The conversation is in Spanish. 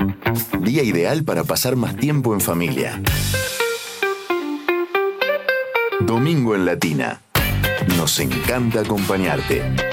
Día ideal para pasar más tiempo en familia. Domingo en Latina. Nos encanta acompañarte.